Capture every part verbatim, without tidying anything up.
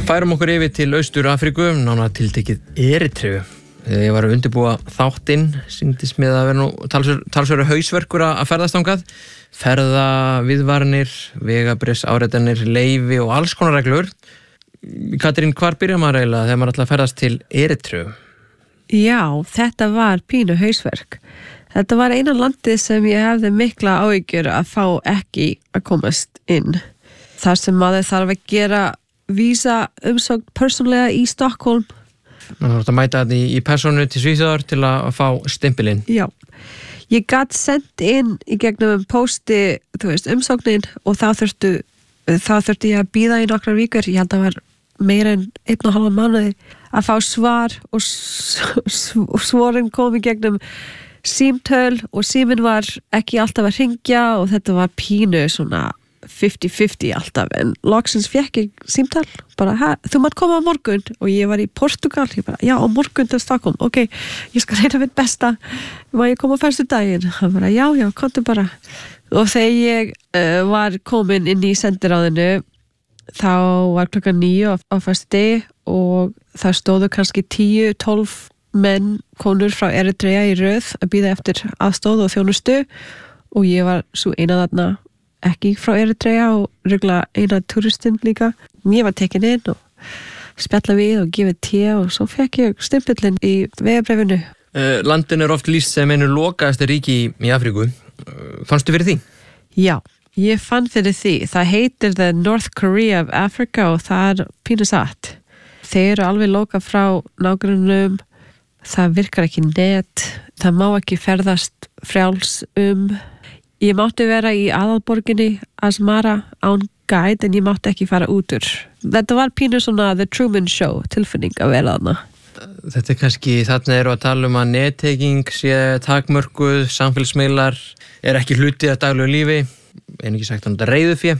Færum okkur yfir til Austur-Afríku, nánar tiltekið Eritreu. Þegar ég var að undirbúa þáttinn, sýndist mér að vera nú talsverður hausverkur að ferðast þangað. Ferða, viðvaranir, vegabréfs, áritanir, leyfi og alls konar reglur. Katrín, hvar byrjar maður eiginlega þegar maður ætlar að ferðast til Eritreu? Já, þetta var pínu hausverk. Þetta var eina landið sem ég hefði mikla áhyggjur að fá ekki að komast inn. Þar sem maður þarf að gera vísa umsókn persónulega í Stockholm. Man þarf að mæta þetta í, í persónu til Svíþjóðar til að fá stimpilinn. Já, ég gat sendt inn í gegnum posti, þú veist, umsóknin og þá þurftu, þá þurfti ég að bíða í nokkrar vikur. Ég held að var meira en einn og halva mánuði að fá svar og, og svorin kom í gegnum símtöl og síminn var ekki alltaf að hringja og þetta var pínu svona fifty fifty alltaf, en loksins fekk ég símtal, bara, þú mátt koma á morgun og ég var í Portugal, ég bara, já, á morgun til Stockholm, ok, ég skal reyna mitt besta, má ég koma á fyrstu daginn, hann bara, já, já, komdu bara og þegar ég uh, var komin inn í sendiráðinu þá var klokkan níu á, á fyrstu degi og það stóðu kannski tíu, tólf menn, konur frá Eritrea í röð að bíða eftir aðstóð og þjónustu og ég var svo eina þarna ekki frá Eritrea og röglega eina turistinn líka. Ég var tekin inn og spjalla við og gefið te og svo fekk ég stimpillinn í vegabréfinu. Uh, landin er oft lýst sem einu lokaðasta ríki í, í Afríku. Uh, fannstu fyrir því? Já, ég fann fyrir því. Það heitir The North Korea of Africa og það er pínu satt. Þeir eru alveg lokað frá nágrannum, það virkar ekki net, það má ekki ferðast frjáls um. Ég mátti vera í aðalborginni Asmara án guide en ég mátti ekki fara út úr. Þetta var pínu svona The Truman Show tilfinning að vera þarna. Þetta er kannski, þarna eru að tala um að netteking sé takmörkuð, samfélagsmiðlar er ekki hluti af daglegu lífi, en ekki sagt hann þetta reiðufé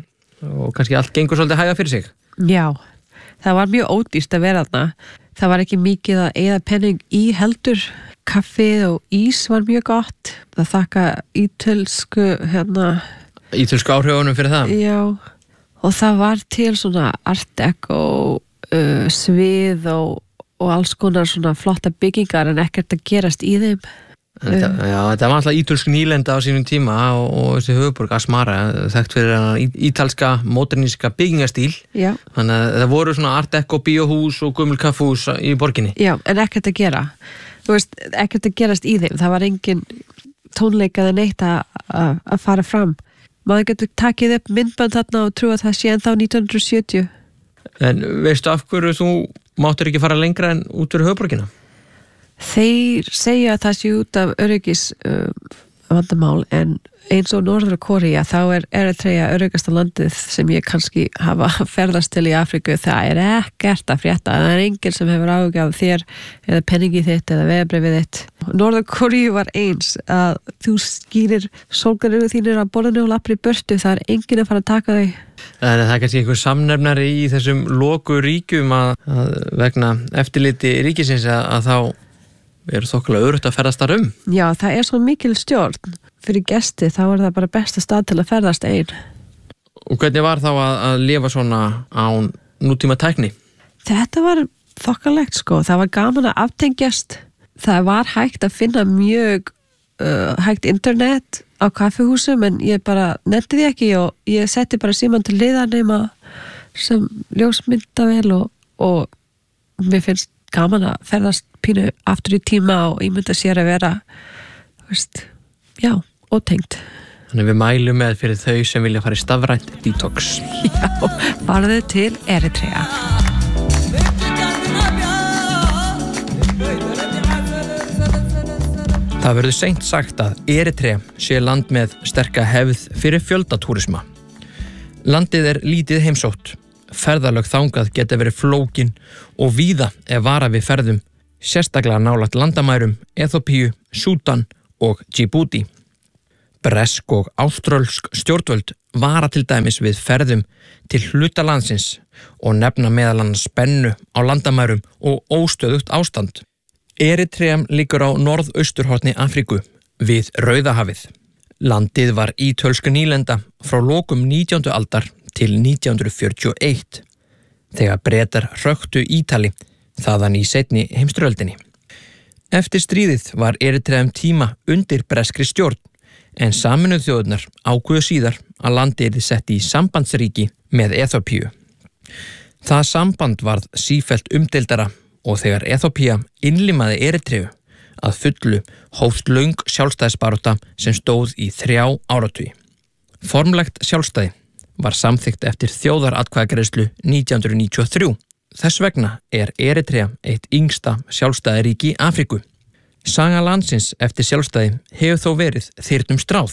og kannski allt gengur svolítið hæga fyrir sig. Já, það var mjög ódýrt að vera þarna. Það var ekki mikið að eyða penning í heldur. Kaffið og ís var mjög gott. Það þakka ítölsku hérna... Ítölsku áhrifunum fyrir það? Já, og það var til svona art deco, uh, svið og, og alls konar svona flotta byggingar en ekkert að gerast í þeim. Þetta, já, þetta var alltaf ítölsk nýlenda á sínum tíma og, og þessi höfuborg Asmara þekkt fyrir hann ítalska moderníska byggingastíl. Já. Þannig að það voru svona art deco bíóhús og gömul kaffhús í borginni. Já, en ekkert að gera. Þú veist, ekkert að gerast í þeim. Það var engin tónleika eða neitt að að fara fram. Maður getur takið upp myndband þarna og trú að það sé ennþá nítján hundruð sjötíu. En veistu af hverju þú máttur ekki fara lengra en út fyrir höfuborgina? Þeir segja að það sé út af öryggis uh, vandamál en eins og Norður Kórea þá er Eritrea öryggasta landið sem ég kannski hafa ferðast til í Afríku. Það er ekkert að frétta. Það er enginn sem hefur áhuga af þér eða penningi þitt eða vegabréfið þitt. Norður Kórea var eins að þú skýrir sólgleraugu þínir á borðinu og lappir í burtu. Það er enginn að fara að taka þau. Það er kannski einhver samnefnari í þessum loku ríkjum að, að vegna eftirliti ríkisins að, að þá er þokkulega örugt að ferðast þar um. Já, það er svo mikil stjórn. Fyrir gesti þá er það bara besta stað til að ferðast einn. Og hvernig var þá að, að lifa svona án nútíma tækni? Þetta var þokkalegt sko. Það var gaman að aftengjast. Það var hægt að finna mjög uh, hægt internet á kaffihúsum en ég bara nefndi því ekki og ég setti bara síman til hliðar nema sem ljósmyndavél og, og mér finnst gaman að ferðast pínu aftur í tíma og ímynda sér að vera veist, já, ótengt. Þannig við mælum með fyrir þau sem vilja fara í stafrænt detox. Já, farðu til Eritrea. Það verður seint sagt að Eritrea sé land með sterka hefð fyrir fjöldatúrisma. Landið er lítið heimsótt. Ferðalög þangað geta verið flókin og víða ef vara við ferðum, sérstaklega nálægt landamærum Eþíópíu, Súdan og Djibouti. Bresk og áströlsk stjórnvöld vara til dæmis við ferðum til hluta landsins og nefna meðal annars spennu á landamærum og óstöðugt ástand. Eritrea liggur á norðausturhorni Afríku við Rauðahafið. Landið var ítölsku nýlenda frá lokum nítjándu aldar til nítján hundruð fjörutíu og eitt. þegar Bretar hröktu Ítali þaðan í seinni heimsstyrjöldinni. Eftir stríðið var Eritrea um tíma undir breskri stjórn, en Sameinuðu þjóðirnar ákveðu síðar að landið yrði sett í sambandsríki með Eþíópíu. Það samband varð sífellt umdeildara og þegar Eþíópía innlimaði Eritreu að fullu hófst löng sjálfstæðisbarátta sem stóð í þrjá áratugi. Formlegt sjálfstæði var samþykkt eftir þjóðaratkvæðagreiðslu nítján hundruð níutíu og þrjú. Þess vegna er Eritrea eitt yngsta sjálfstæðaríki Afríku. Saga landsins eftir sjálfstæði hefur þó verið þyrnum stráð.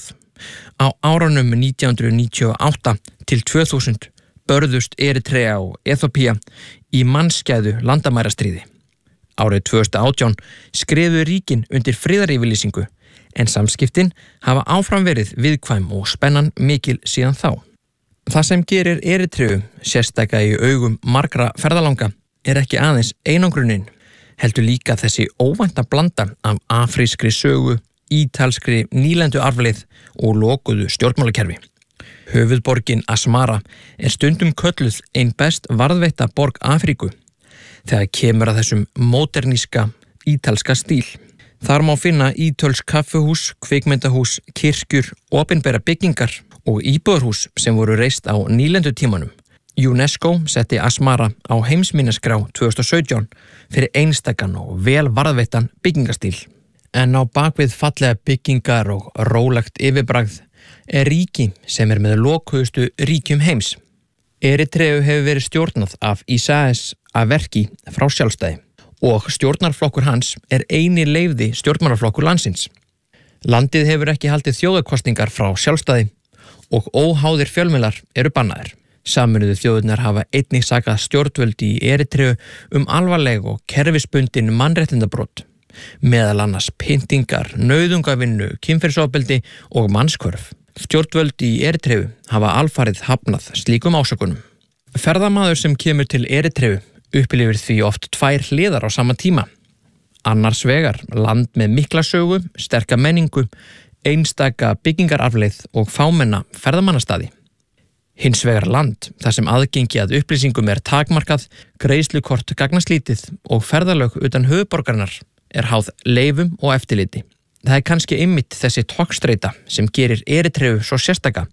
Á árunum nítján hundruð níutíu og átta til tvö þúsund börðust Eritrea og Eþíópía í mannskæðu landamærastríði. Árið tvö þúsund og átján skrifuðu ríkin undir friðaryfirlýsingu, en samskiptin hafa áfram verið viðkvæm og spennan mikil síðan þá. Það sem gerir Eritreu sérstaka í augum margra ferðalanga er ekki aðeins einangrunin, heldur líka þessi óvænta blanda af afrískri sögu, ítalskri nýlendu arfleið og lokuðu stjórnmálakerfi. Höfuðborgin Asmara er stundum kölluð ein best varðveita borg Afríku þegar kemur að þessum móderníska ítalska stíl. Þar má finna ítölsk kaffihús, kvikmyndahús, kirkjur, opinbera byggingar og íbúðarhús sem voru reist á nýlendu tímanum. UNESCO setti Asmara á heimsminjaskrá tvö þúsund og sautján fyrir einstakan og vel varðveittan byggingastíl. En á bakvið fallega byggingar og rólegt yfirbragð er ríki sem er með lokuðustu ríkjum heims. Eritreu hefur verið stjórnað af Isaias Afwerki frá sjálfstæði og stjórnarflokkur hans er eini leyfði stjórnmálaflokkur landsins. Landið hefur ekki haldið þjóðarkosningar frá sjálfstæði og óháðir fjölmiðlar eru bannaðir. Sameinuðu þjóðirnar hafa einnig sakað stjórnvöld í Eritreu um alvarleg og kerfisbundin mannréttindabrot, meðal annars pyntingar, nauðungavinnu, kynferðisofbeldi og mannskvörf. Stjórnvöld í Eritreu hafa alfarið hafnað slíkum ásökunum. Ferðamaður sem kemur til Eritreu upplifir því oft tvær hliðar á sama tíma. Annars vegar land með mikla sögu, sterka menningu, einstaka byggingararfleið og fámenna ferðamannastaði. Hins vegar land þar sem aðgengi að upplýsingum er takmarkað, greiðslukort gagnaslítið og ferðalög utan höfuðborgarinnar er háð leyfum og eftirliti. Það er kannski einmitt þessi togstreita sem gerir Eritreu svo sérstaka.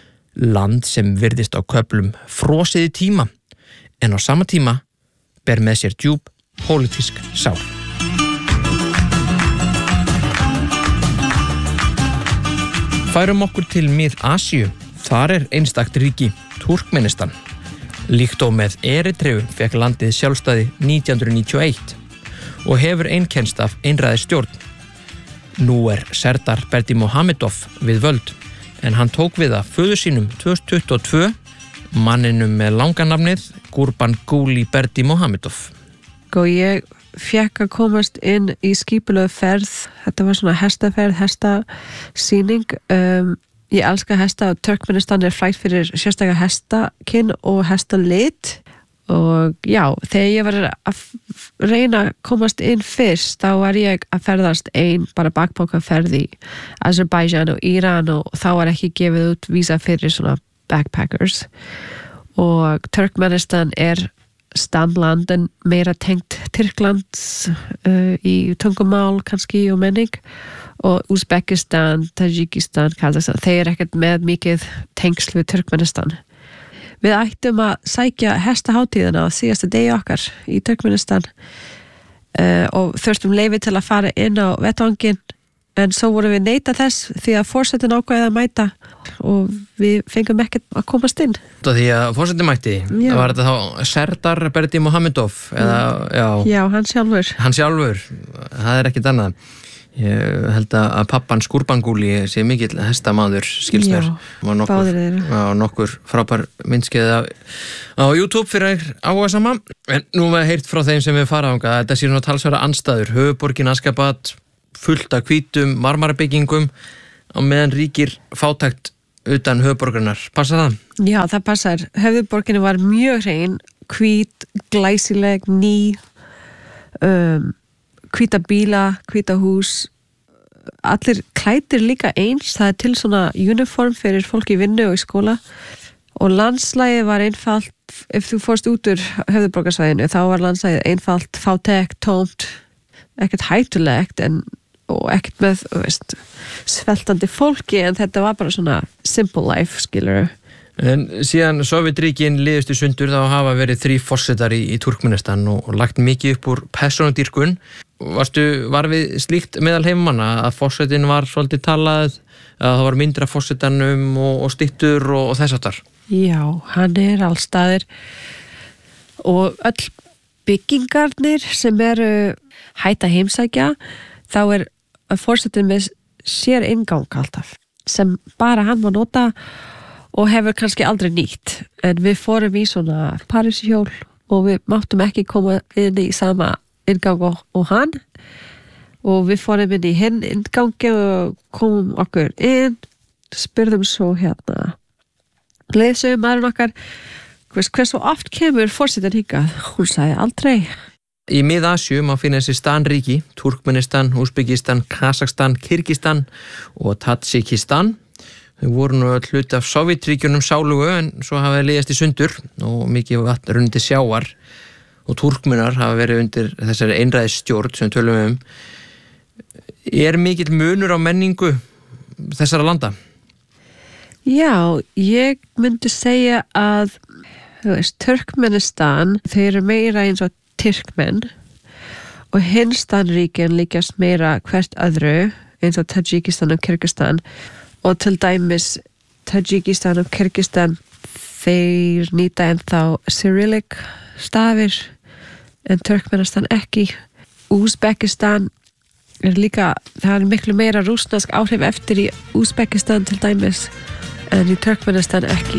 Land sem virðist á köflum frosið í tíma, en á sama tíma ber með sér djúp pólitísk sál. Færum okkur til Mið-Asíu. Þar er einstakt ríki, Turkmenistan. Líkt og með Eritreu fekk landið sjálfstæði nítján hundruð níutíu og eitt og hefur einkennst af einræðisstjórn. Nú er Serdar Berdimuhamedov við völd, en hann tók við af föður sínum tvö þúsund tuttugu og tvö, manninum með langanafnið Gurbanguly Berdimuhamedov. Og ég fekk að komast inn í skipulögu ferð. Þetta var svona hestaferð, hestasýning. Um, ég elska hesta og Turkmenistan er frægt fyrir sérstaklega hestakinn og hestalit. Og já, þegar ég var að reyna að komast inn fyrst, þá var ég að ferðast ein bara bakpokaferð í Azerbaijan og Íran og þá var ekki gefið út vísa fyrir svona backpackers. Og Turkmenistan er standland en meira tengt Tyrklands uh, í tungumál kannski og menning, og Uzbekistan, Tajikistan, Kazakstan, þeir er ekkert með mikið tengsl við Turkmenistan. Við ættum að sækja hestahátíðina á síðasta degi okkar í Turkmenistan uh, og þurftum leyfi til að fara inn á vettvanginn, en svo vorum við neita þess því að forsetinn ákveðið að mæta og við fengum ekkert að komast inn. Því að forsetinn mætti, Já. Var þetta þá Serdar Berdimuhamedov? Eða, já. Já, hann sjálfur. Hann sjálfur, það er ekkert annað. Ég held að pappan Gurbanguly sé mikill hestamaður, skilst mér. Já, báðir þeirra. Já, nokkur frábær myndskeið á YouTube fyrir áhuga sama. En nú við heyrt frá þeim sem við fara ánga, þetta sé svona talsverða andstæður, höfuðborgin Aşgabat, fullt af hvítum marmarabyggingum á meðan ríkir fátækt utan höfuðborgarinnar. Passar það? Já, það passar. Höfuðborgin var mjög hrein, hvít, glæsileg, ný, um, hvíta bíla, hvíta hús, allir klæddir líka eins. Það er til svona uniform fyrir fólk í vinnu og í skóla. og landslægið var einfalt, ef þú fórst út úr höfuðborgarsvæðinu þá var landslægið einfalt, fátækt, tómt, ekkert hættulegt en, og ekkert með veist, sveltandi fólki en þetta var bara svona simple life, skilur. En síðan Sovétríkin liðust í sundur þá hafa verið þrí forsetar í, í Turkmenistan og, og lagt mikið upp úr persónudýrkun. Varstu, var við slíkt meðal heimamanna að forsetin var svolítið talað, að það var myndra forsetanum og, og styttur og, og þess aftar? Já, hann er allstaðir og öll byggingarnir sem eru hætt að heimsækja, þá er forsetin með sér inngang alltaf, sem bara hann má nota og hefur kannski aldrei nýtt. En við fórum í svona Paríshjól og við máttum ekki koma inn í sama inngang og, og hann. Og við fórum inn í hinn inngangi og komum okkur inn, spurðum svo hérna leiðsögum maðurinn okkar, hvers, hversu oft kemur forsetan hingað? Hún sagði aldrei. Í Mið-Asíu má finna þessi stanríki, Turkmenistan, Úsbekistan, Kazakstan, Kirgistan og Tadjikistan. Þau voru nú öll hluti af Sovétríkjunum sálugu en svo hafa þeir liðast í sundur og mikið vatn runnið til sjávar og Túrkmenar hafa verið undir þessari einræðisstjórn sem við tölum um. Er mikill munur á menningu þessara landa? Já, ég myndi segja að þú veist, Turkmenistan, þau eru meira eins og Tyrkmenn og hinstanríkin líkast meira hvert öðru eins og Tadjikistan og Kirgistan. Og til dæmis Tadjikistan og Kirgistan þeir nýta ennþá Cyrillic stafir en Turkmenistan ekki. Úsbekistan er líka, það er miklu meira rússnesk áhrif eftir í Úsbekistan til dæmis en í Turkmenistan ekki.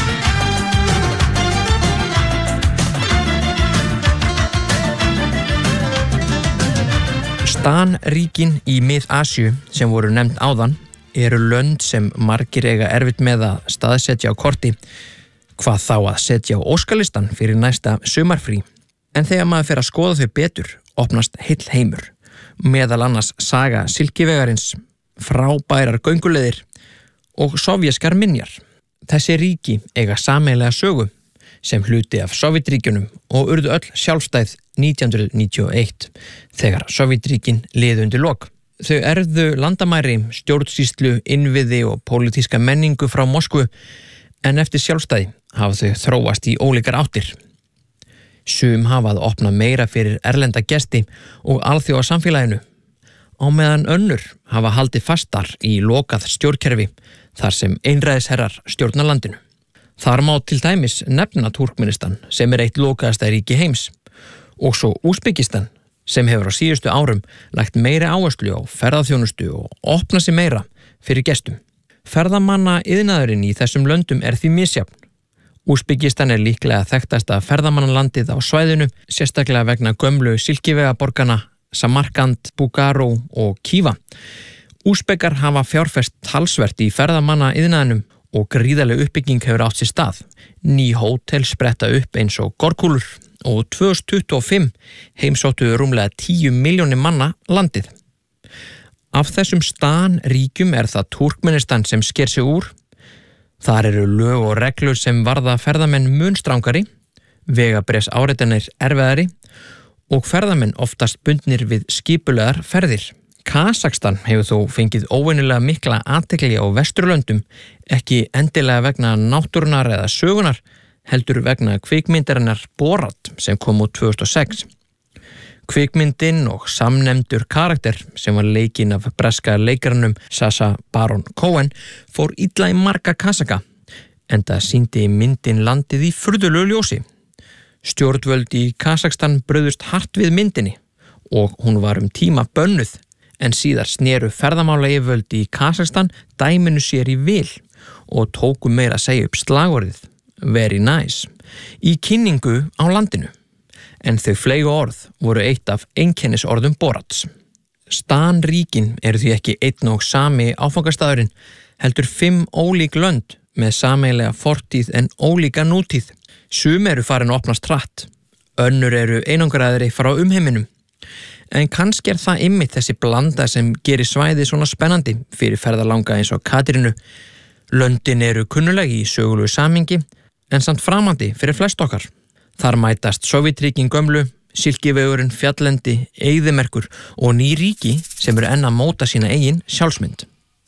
Stanríkin í Mið-Asíu sem voru nefnd áðan eru lönd sem margir eiga erfitt með að staðsetja á korti, hvað þá að setja á óskalistan fyrir næsta sumarfrí. En þegar maður fer að skoða þau betur, opnast heill heimur, meðal annars saga silkivegarins, frábærar gönguleiðir og sovjeskar minjar. Þessi ríki eiga sameiginlega sögu sem hluti af Sovétríkjunum og urðu öll sjálfstæð nítján hundruð níutíu og eitt þegar Sovétríkin liðu undir lok. Þau erfðu landamæri, stjórnsýslu, innviði og pólitíska menningu frá Moskvu en eftir sjálfstæði hafa þau þróast í ólíkar áttir. Sum hafa að opna meira fyrir erlenda gesti og alþjóða samfélaginu, á meðan önnur hafa haldið fastar í lokað stjórnkerfi þar sem einræðisherrar stjórna landinu. Þar má til dæmis nefna Túrkmenistan sem er eitt lokaðasta ríki heims og svo Úsbekistan sem hefur á síðustu árum lagt meiri áherslu á ferðaþjónustu og opna sig meira fyrir gestum. Ferðamanna iðnaðurinn í þessum löndum er því misjafn. Úsbekistan er líklega þekktasta ferðamannalandið á svæðinu, sérstaklega vegna gömlu silkivegaborgana Samarkand, Búkaró og Kíva. Úsbekar hafa fjárfest talsvert í ferðamanna iðnaðinum og gríðarleg uppbygging hefur átt sér stað. Ný hótel spretta upp eins og gorkúlur og tvö þúsund tuttugu og fimm heimsóttu rúmlega tíu milljónir manna landið. Af þessum stanríkjum er það Túrkmenistan sem sker sig úr. Þar eru lög og reglur sem varða ferðamenn mun strangari, vegabréfs áritanir erfiðari og ferðamenn oftast bundnir við skipulegar ferðir. Kazakstan hefur þó fengið óvenjulega mikla athygli á Vesturlöndum, ekki endilega vegna náttúrunar eða sögunar, heldur vegna kvikmyndarinnar Borat sem kom út tvö þúsund og sex. Kvikmyndin og samnefndur karakter sem var leikinn af breska leikaranum Sacha Baron Cohen fór illa í marga Kazaka, enda sýndi myndin landið í furðulegu ljósi. Stjórnvöld í Kazakstan brugðust hart við myndinni og hún var um tíma bönnuð, en síðar sneru ferðamálayfirvöld í Kazakstan dæminu sér í vil og tóku meira að segja upp slagorðið Very nice í kynningu á landinu. En þau fleygu orð voru eitt af einkennisorðum Borats. Stanríkin eru því ekki einn og sami áfangastæðurinn, heldur fimm ólík lönd með sameiginlega fortíð en ólíka nútíð. Sum eru farin að opnast hratt, önnur eru einangraðri frá umheiminum. En kannski er það einmitt þessi blanda sem gerir svæði svona spennandi fyrir ferðalanga eins og Katrínu. Löndin eru kunnuleg í sögulegu samhengi en samt framandi fyrir flest okkar. Þar mætast Sovétríkin gömlu, Silkivegurinn, fjalllendi, eyðimerkur og ný ríki sem eru enn að móta sína eigin sjálfsmynd.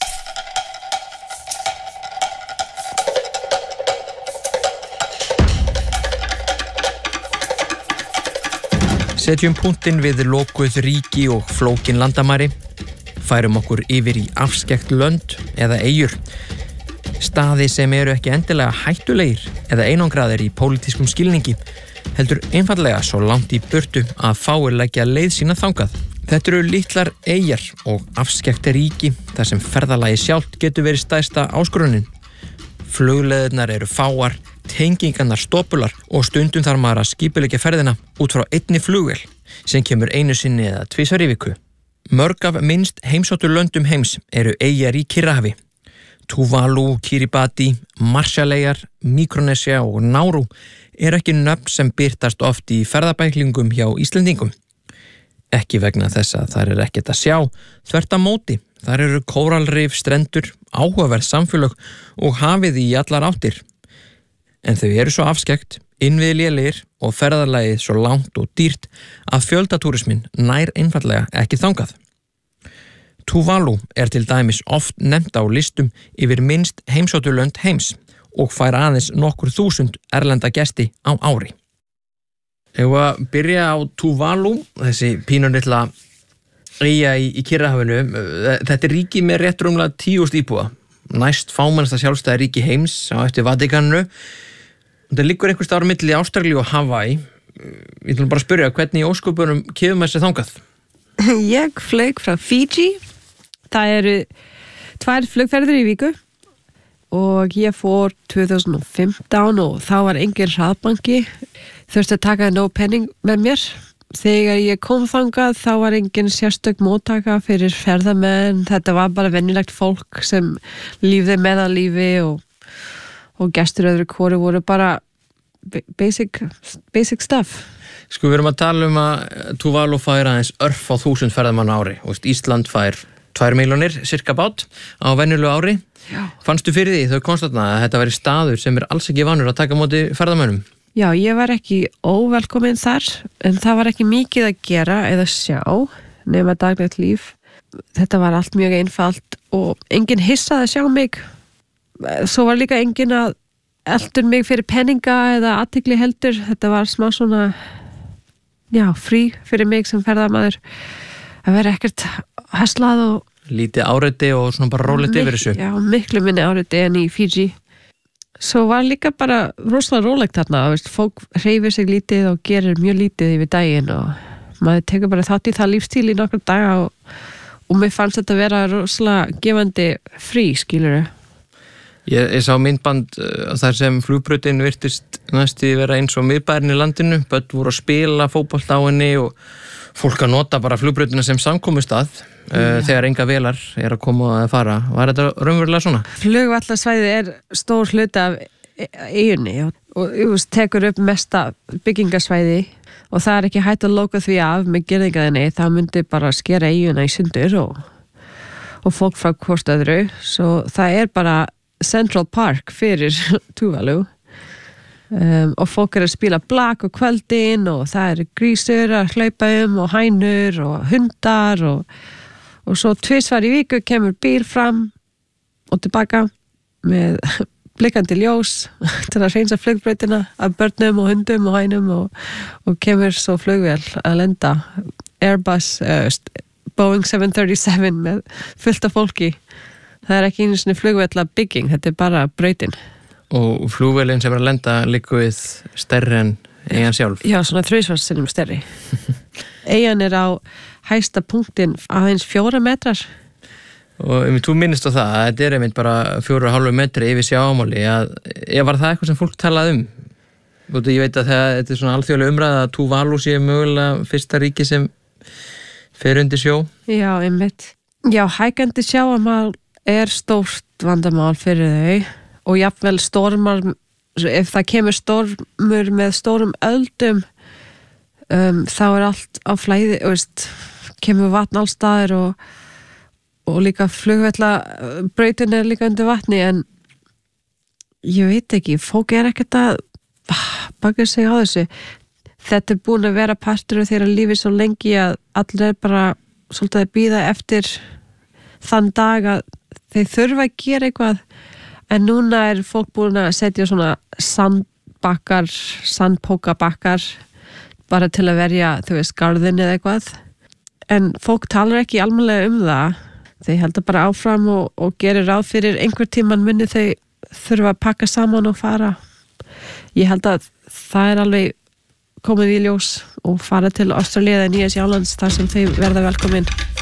Setjum punktinn við lokuð ríki og flókin landamæri, færum okkur yfir í afskekt lönd eða eyjur, staði sem eru ekki endilega hættulegir eða einangraðir í pólitískum skilningi, heldur einfallega svo langt í burtu að fáir leggja leið sína þangað. Þetta eru litlar eyjar og afskekt ríki þar sem ferðalagi sjálft getur verið stærsta áskorunin. Flugleiðirnar eru fáar, tengingarnar stopular og stundum þarf maður að skipuleggja ferðina út frá einni flugvél sem kemur einu sinni eða tvisvar í viku. Mörg af minnst heimsóttu löndum heims eru eyjar í Kyrrahafi. Tuvalu, Kiribati, Marshalleyjar, Mikronesia og Nauru eru ekki nöfn sem birtast oft í ferðabæklingum hjá Íslendingum. Ekki vegna þess að þar er ekkert að sjá, þvert á móti. Þar eru kóralrif, strendur, áhugaverð samfélög og hafið í allar áttir. En þau eru svo afskekt, innviði lélegir og ferðalagið svo langt og dýrt að fjöldatúrismin nær einfallega ekki þangað. Tuvalu er til dæmis oft nefnt á listum yfir minnst heimsóttu lönd heims og fær aðeins nokkur þúsund erlenda gesti á ári. Ég var að byrja á Tuvalu, þessi pínulitla eyja í, í Kyrrahafinu. Þetta er ríki með rétt rúmlega tíu þúsund íbúa, næst fámennasta sjálfstæða ríki heims á eftir Vatíkaninu. Það liggur einhvers staðar á milli Ástralíu og Hawaii. Ég ætlum bara að spyrja, hvernig í ósköpunum kemur maður sér þangað? Ég flög frá Fiji. Það eru tvær flugferðir í viku og ég fór tvö þúsund og fimmtán og þá var engin hraðbanki. Þurfti að taka nóg penning með mér. Þegar ég kom þangað þá var engin sérstök móttaka fyrir ferðamenn. Þetta var bara venjulegt fólk sem lífði meðallífi og, og gestur öðru hvoru voru bara basic, basic stuff. Sko, við erum að tala um að Tuvalu fær aðeins örf á þúsund ferðamann á ári. Og Ísland fær tvær milljónir, cirka bát, á venjulegu ári. Já. Fannstu fyrir því þau konstatna að þetta væri staður sem er alls ekki vanur að taka á móti ferðamönnum? Já, ég var ekki óvelkomin þar, en það var ekki mikið að gera eða sjá, nema daglegt líf. Þetta var allt mjög einfalt og enginn hissaði að sjá mig. Svo var líka enginn að eldur mig fyrir peninga eða athygli heldur. Þetta var smá svona, já, frí fyrir mig sem ferðamaður að vera ekkert heslað og lítið áreiti og svona bara rólegt yfir þessu. Já, miklu minni áreiti en í Fiji. Svo var líka bara rosalega rólegt þarna, veist, fólk hreyfir sig lítið og gerir mjög lítið yfir daginn og maður tekur bara þátt í það lífstíl í nokkur daga og, og mér fannst þetta vera rosalega gefandi frí, skilurðu. Ég, ég sá myndband uh, þar sem flugbrautin virtist næstu vera eins og miðbærin í landinu, börn voru að spila fótbolt á henni og fólk að nota bara flugbrautina sem samkomustað uh, þegar enga velar er að koma að fara. Var þetta raunverulega svona? Flugvallarsvæðið er stór hluti af eyjunni og, og just, tekur upp mesta byggingarsvæði og það er ekki hægt að loka því af með girðingaðinni, það myndi bara skera eyjuna í sundur og, og fólk frá hvort öðru, svo það er bara Central Park fyrir Tuvalu. Um, og fólk er að spila blak og kvöldin og það eru grísur að hlaupa um og hænur og hundar og, og svo tvisvar í viku kemur bíl fram og tilbaka með blikkandi ljós til að hreinsa flugbrautina af börnum og hundum og hænum og, og kemur svo flugvél að lenda Airbus uh, Boeing seven thirty-seven með fullt af fólki. Það er ekki einu sinni flugvél bygging, þetta er bara brautin. Og flugvélin sem er að lenda liggur við stærri en eyjan sjálf. Já, svona þrisvarsinnum stærri. Eyjan er á hæsta punktin aðeins fjóra metrar. Og um, þú minnist á það að þetta er einmitt bara fjóra og hálfu metri yfir sjávarmáli. Ég var það eitthvað sem fólk talaði um? Og ég veit að það, þetta er svona alþjóðlega umræða að Tuvalu sé mögulega fyrsta ríki sem fer undir sjó. Já, einmitt. Já, hækandi sjávarmál er stórt vandamál fyrir þau. Og jafnvel stormar, ef það kemur stormur með stórum öldum, um, þá er allt á flæði, veist, kemur vatn alls staðar og, og líka flugvellabrautin er líka undir vatni, en ég veit ekki, fólk er ekkert að baka sig á þessu. Þetta er búin að vera partur af þeirra lífi svo lengi að allir er bara svolítið að bíða eftir þann dag að þeir þurfa að gera eitthvað, en núna er fólk búin að setja svona sandbakkar, sandpókabakkar bara til að verja, þú veist, garðin eða eitthvað, en fólk talar ekki almennilega um það. Þau heldur bara áfram og, og gerir ráð fyrir einhver tíman minni þau þurfa að pakka saman og fara. Ég held að það er alveg komið í ljós og fara til Ástralíu eða Nýja-Sjálands þar sem þau verða velkomin.